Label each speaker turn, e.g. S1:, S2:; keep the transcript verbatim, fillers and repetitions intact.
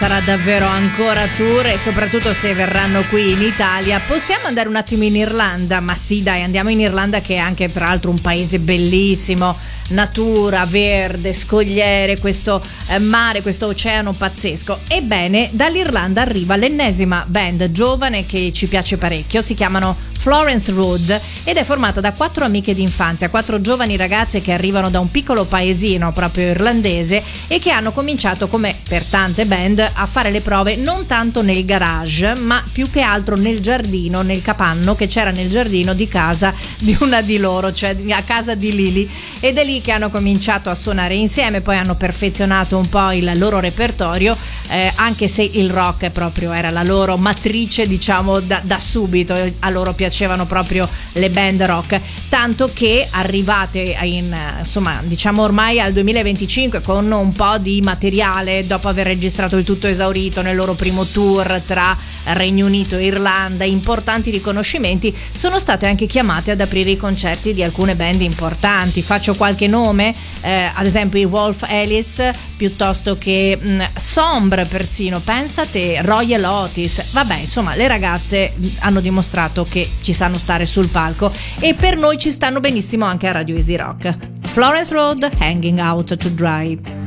S1: Sarà davvero ancora tour, e soprattutto se verranno qui in Italia. Possiamo andare un attimo in Irlanda? Ma sì, dai, andiamo in Irlanda, che è anche peraltro un paese bellissimo, natura, verde, scogliere, questo eh, mare, questo oceano pazzesco. Ebbene, dall'Irlanda arriva l'ennesima band giovane che ci piace parecchio, si chiamano Florence Road ed è formata da quattro amiche d'infanzia, quattro giovani ragazze che arrivano da un piccolo paesino proprio irlandese e che hanno cominciato, come per tante band, a fare le prove non tanto nel garage ma più che altro nel giardino, nel capanno che c'era nel giardino di casa di una di loro, cioè a casa di Lily, ed è lì che hanno cominciato a suonare insieme. Poi hanno perfezionato un po' il loro repertorio, eh, anche se il rock proprio era la loro matrice, diciamo, da, da subito. A loro piacevano proprio le band rock, tanto che arrivate in, insomma, diciamo ormai al duemilaventicinque con un po' di materiale, dopo aver registrato il tutto esaurito nel loro primo tour tra Regno Unito e Irlanda, importanti riconoscimenti, sono state anche chiamate ad aprire i concerti di alcune band importanti. Faccio qualche nome, eh, ad esempio i Wolf Alice, piuttosto che mh, Sombre, persino, pensate, Royal Otis. Vabbè, insomma, le ragazze hanno dimostrato che ci sanno stare sul palco e per noi ci stanno benissimo anche a Radio Easy Rock. Florence Road, Hanging Out to Dry.